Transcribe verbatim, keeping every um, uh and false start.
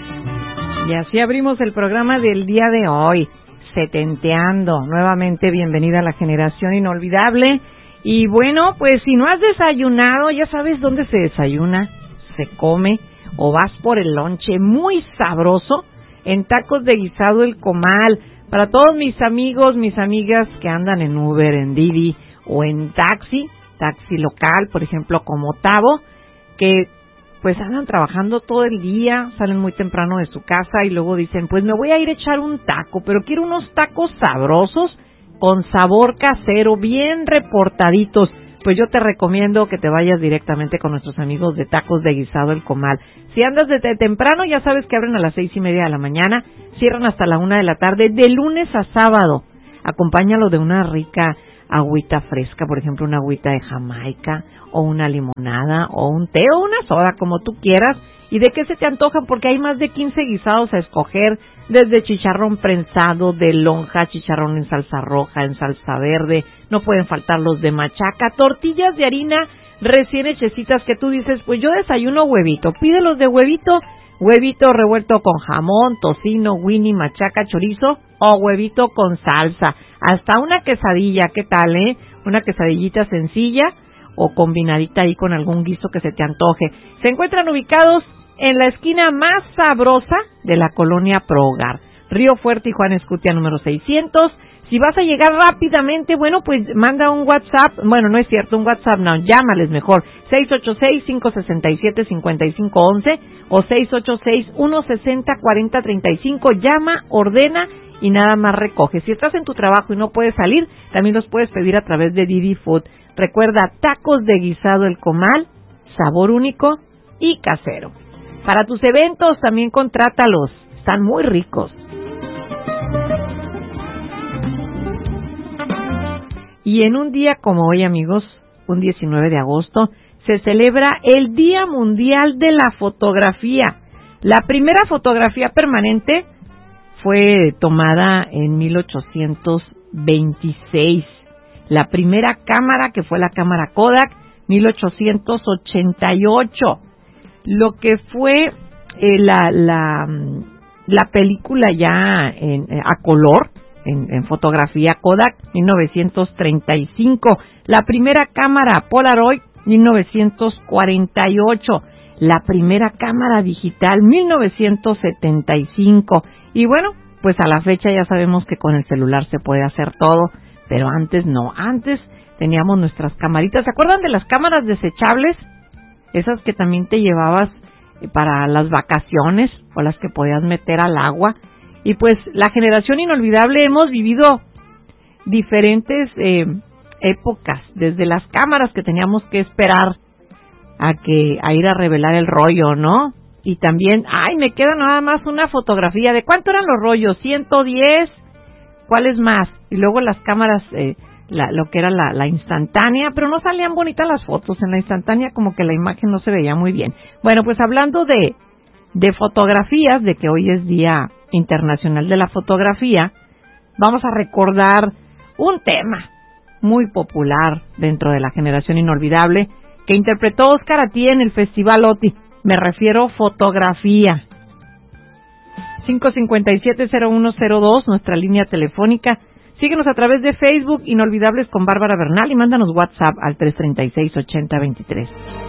Y así abrimos el programa del día de hoy, setenteando. Nuevamente, bienvenida a la generación inolvidable. Y bueno, pues si no has desayunado, ya sabes dónde se desayuna, se come, o vas por el lonche muy sabroso en Tacos de Guisado El Comal. Para todos mis amigos, mis amigas que andan en Uber, en Didi o en taxi, taxi local, por ejemplo, como Tavo, que pues andan trabajando todo el día, salen muy temprano de su casa y luego dicen, pues me voy a ir a echar un taco, pero quiero unos tacos sabrosos, con sabor casero, bien reportaditos. Pues yo te recomiendo que te vayas directamente con nuestros amigos de Tacos de Guisado El Comal. Si andas desde temprano, ya sabes que abren a las seis y media de la mañana, cierran hasta la una de la tarde, de lunes a sábado. Acompáñalo de una rica agüita fresca, por ejemplo, una agüita de Jamaica, o una limonada, o un té, o una soda, como tú quieras. ¿Y de qué se te antojan? Porque hay más de quince guisados a escoger, desde chicharrón prensado, de lonja, chicharrón en salsa roja, en salsa verde, no pueden faltar los de machaca, tortillas de harina recién hechecitas que tú dices, pues yo desayuno huevito, pídelos de huevito, huevito revuelto con jamón, tocino, winnie, machaca, chorizo, o huevito con salsa, hasta una quesadilla, ¿qué tal, eh? Una quesadillita sencilla, o combinadita ahí con algún guiso que se te antoje. Se encuentran ubicados en la esquina más sabrosa de la colonia Pro Hogar, Río Fuerte y Juan Escutia número seiscientos. Si vas a llegar rápidamente, bueno, pues manda un WhatsApp, bueno, no es cierto, un WhatsApp, no, llámales mejor, seis ocho seis, cinco seis siete, cinco cinco uno uno o seis ocho seis, uno seis cero, cuatro cero tres cinco, llama, ordena y nada más recoge. Si estás en tu trabajo y no puedes salir, también los puedes pedir a través de Didi Food. Recuerda, Tacos de Guisado El Comal, sabor único y casero. Para tus eventos también contrátalos, están muy ricos. Y en un día como hoy, amigos, un diecinueve de agosto, se celebra el Día Mundial de la Fotografía. La primera fotografía permanente fue tomada en mil ochocientos veintiséis. La primera cámara, que fue la cámara Kodak, mil ochocientos ochenta y ocho. Lo que fue eh, la, la, la película ya en, a color, en, en fotografía Kodak, mil novecientos treinta y cinco. La primera cámara Polaroid, mil novecientos cuarenta y ocho. La primera cámara digital, mil novecientos setenta y cinco. Y bueno, pues a la fecha ya sabemos que con el celular se puede hacer todo, pero antes no. Antes teníamos nuestras camaritas. ¿Se acuerdan de las cámaras desechables? Esas que también te llevabas para las vacaciones o las que podías meter al agua. Y pues la generación inolvidable hemos vivido diferentes eh, épocas, desde las cámaras que teníamos que esperar a que a ir a revelar el rollo, ¿no? Y también, ay, me queda nada más una fotografía. ¿De cuánto eran los rollos? ¿ciento diez? ¿Cuáles más? Y luego las cámaras, eh, la, lo que era la, la instantánea, pero no salían bonitas las fotos. En la instantánea como que la imagen no se veía muy bien. Bueno, pues hablando de, de fotografías, de que hoy es Día Internacional de la Fotografía, vamos a recordar un tema muy popular dentro de la generación inolvidable que interpretó Oscar Atié en el Festival O T I. Me refiero fotografía. cinco cinco siete, cero uno cero dos, nuestra línea telefónica. Síguenos a través de Facebook, Inolvidables con Bárbara Bernal, y mándanos WhatsApp al tres tres seis, ochenta veintitrés.